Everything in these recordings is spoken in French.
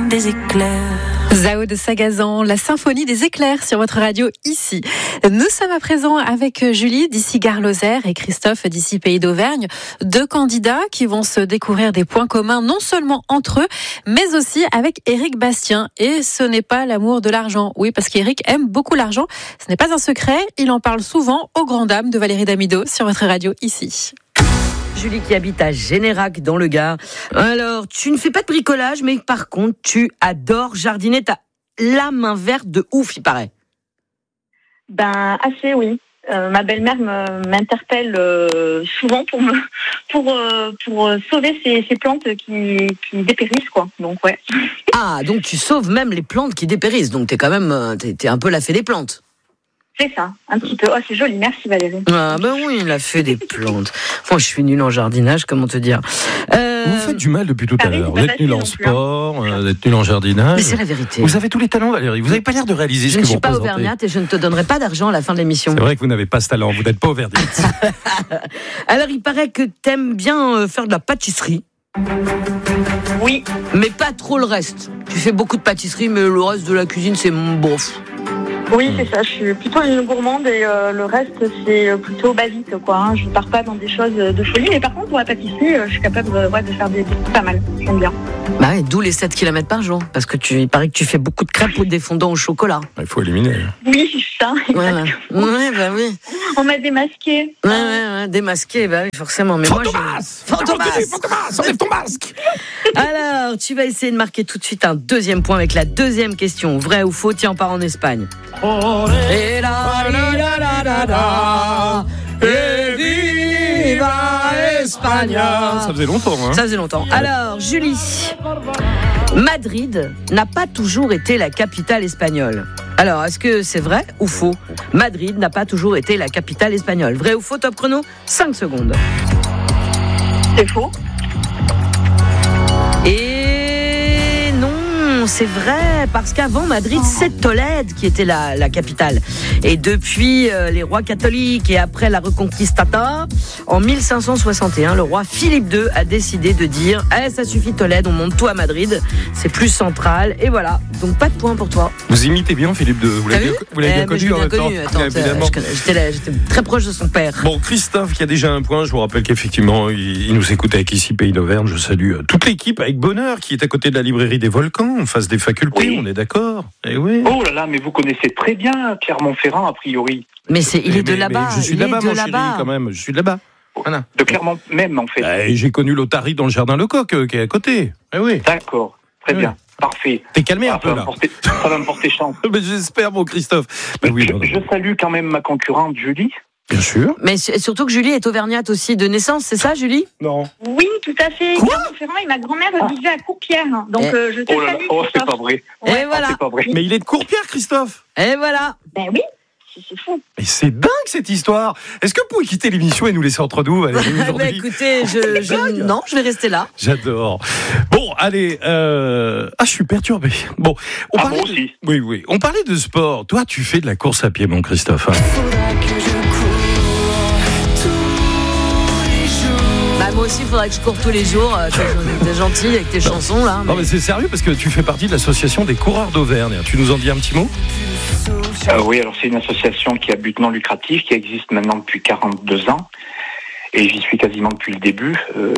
des éclairs. Zao de Sagazan, la symphonie des éclairs sur votre radio ici. Nous sommes à présent avec Julie d'ici Gare-Lozère et Christophe d'ici Pays d'Auvergne, deux candidats qui vont se découvrir des points communs non seulement entre eux, mais aussi avec Éric Bastien. Et ce n'est pas l'amour de l'argent. Oui, parce qu'Éric aime beaucoup l'argent. Ce n'est pas un secret, il en parle souvent aux grandes dames de Valérie Damido sur votre radio ici. Julie qui habite à Générac dans le Gard. Alors, tu ne fais pas de bricolage, mais par contre, tu adores jardiner. T'as la main verte de ouf, il paraît. Ben, assez, oui. Ma belle-mère m'interpelle souvent pour sauver ces plantes qui dépérissent, quoi. Donc, ouais. Ah, donc tu sauves même les plantes qui dépérissent. Donc, t'es quand même, t'es un peu la fée des plantes. C'est ça, un petit peu. Oh, c'est joli, merci Valérie. Ah, ben oui, il a fait des plantes. Moi, je suis nulle en jardinage, comment te dire. Vous faites du mal depuis tout à l'heure. Vous êtes nulle en sport, vous êtes nulle en jardinage. Mais c'est la vérité. Vous avez tous les talents, Valérie. Vous n'avez pas l'air de réaliser ce que vous représentez. Je ne suis pas auvergnate et je ne te donnerai pas d'argent à la fin de l'émission. C'est vrai que vous n'avez pas ce talent, vous n'êtes pas auvergnate. Alors, il paraît que t'aimes bien faire de la pâtisserie. Oui. Mais pas trop le reste. Tu fais beaucoup de pâtisserie, mais le reste de la cuisine, c'est bof. Oui, c'est ça. Je suis plutôt une gourmande et le reste, c'est plutôt basique, quoi. Hein. Je ne pars pas dans des choses de folie. Mais par contre, pour la pâtisserie, je suis capable de faire des trucs pas mal. J'aime bien. Bah ouais, d'où les 7 km par jour. Parce que il paraît que tu fais beaucoup de crêpes ou des fondants au chocolat. Il faut éliminer. Oui, c'est ça. Voilà. Ouais, bah oui. On m'a démasqué. Ouais, démasqué, bah oui, forcément. Mais Fantomas, enlève ton masque. Alors, tu vas essayer de marquer tout de suite un deuxième point avec la deuxième question. Vrai ou faux, tiens, on part en Espagne. Et viva España. Ça faisait longtemps, hein. Ça faisait longtemps. Alors, Julie, Madrid n'a pas toujours été la capitale espagnole. Alors, est-ce que c'est vrai ou faux ? Madrid n'a pas toujours été la capitale espagnole. Vrai ou faux, top chrono ? 5 secondes. C'est faux. Et non, c'est vrai, parce qu'avant Madrid, c'est Tolède qui était la capitale. Et depuis les rois catholiques et après la Reconquista, en 1561, le roi Philippe II a décidé de dire « ça suffit Tolède, on monte tout à Madrid, c'est plus central. » Et voilà, donc pas de point pour toi. Vous imitez bien Philippe II, vous l'avez bien connu en même temps. J'étais très proche de son père. Bon, Christophe qui a déjà un point, je vous rappelle qu'effectivement il nous écoute avec ici Pays d'Auvergne. Je salue toute l'équipe avec bonheur qui est à côté de la librairie des Volcans, en face des facultés, oui. On est d'accord. Eh oui. Oh là là, mais vous connaissez très bien Clermont-Ferrand a priori. Mais il est de là-bas. Je suis de là-bas, mon chéri, quand même. Je suis de là-bas. Voilà. De Clermont même, en fait. Et j'ai connu l'Otari dans le jardin Lecoq, qui est à côté. Eh oui. D'accord, très bien. Parfait. T'es calmé un peu là. Ça va me porter chance. Mais j'espère, mon Christophe. Ben oui, je salue quand même ma concurrente Julie. Bien sûr. Mais surtout que Julie est auvergnate aussi de naissance, c'est ça, Julie ? Non. Oui, tout à fait. Clermont-Ferrand et ma grand-mère vivait à Courpierre. Donc je te salue. Oh, c'est pas vrai. Et voilà. C'est pas vrai. Mais il est de Courpierre, Christophe. Et voilà. Ben oui. C'est fou. Mais c'est dingue cette histoire. Est-ce que vous pouvez quitter l'émission et nous laisser entre nous aujourd'hui ? Écoutez, non, je vais rester là. J'adore. Bon, allez. Je suis perturbé. Bon, moi aussi. Oui. On parlait de sport. Toi, tu fais de la course à pied, mon Christophe. Moi aussi, il faudrait que je cours tous les jours. T'es gentil avec tes chansons là. Non, mais c'est sérieux parce que tu fais partie de l'association des coureurs d'Auvergne. Tu nous en dis un petit mot ? Oui, alors c'est une association qui a but non lucratif, qui existe maintenant depuis 42 ans. Et j'y suis quasiment depuis le début.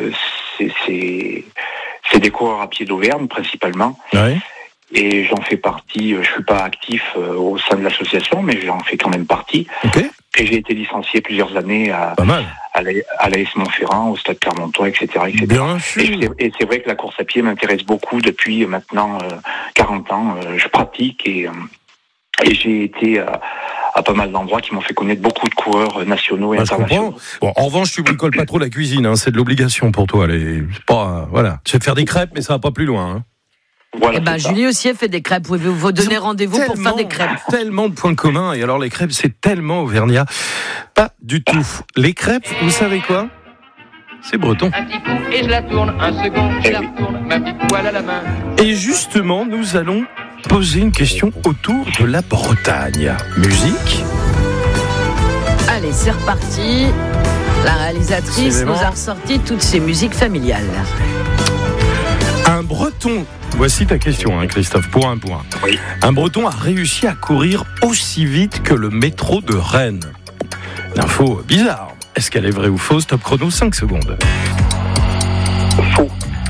C'est des coureurs à pied d'Auvergne, principalement. Ouais. Et j'en fais partie. Je suis pas actif au sein de l'association, mais j'en fais quand même partie. Okay. Et j'ai été licencié plusieurs années à l'AS Montferrand, au Stade Clermontois, etc. Bien sûr. Et c'est vrai que la course à pied m'intéresse beaucoup depuis maintenant 40 ans. Je pratique et j'ai été à pas mal d'endroits qui m'ont fait connaître beaucoup de coureurs nationaux et internationaux. Bon, en revanche, tu bricoles pas trop la cuisine, hein, c'est de l'obligation pour toi. C'est pas, voilà. Tu sais faire des crêpes, mais ça va pas plus loin. Hein. Voilà, Julie aussi elle fait des crêpes. Vous pouvez vous donner rendez-vous pour faire des crêpes. Tellement de points communs. Et alors les crêpes, c'est tellement auvergnat. Pas du tout. Les crêpes, vous savez quoi ? C'est breton. Un petit coup et je la tourne, un second, je la retourne, ma petite poêle à la main. Et justement, nous allons poser une question autour de la Bretagne. Musique. Allez, c'est reparti. La réalisatrice nous a ressorti toutes ces musiques familiales. Un breton Voici ta question, Christophe, pour un point. Oui. Un Breton a réussi à courir aussi vite que le métro de Rennes. L'info bizarre. Est-ce qu'elle est vraie ou fausse? Top chrono, 5 secondes. Faux.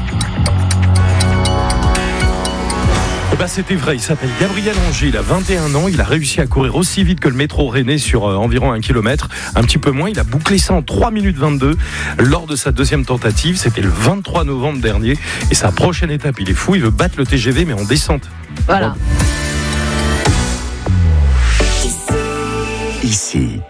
C'était vrai, il s'appelle Gabriel Anger, il a 21 ans, il a réussi à courir aussi vite que le métro rennais sur environ 1 km, un petit peu moins, il a bouclé ça en 3 minutes 22 lors de sa deuxième tentative, c'était le 23 novembre dernier, et sa prochaine étape, il est fou, il veut battre le TGV mais en descente. Voilà. Ici,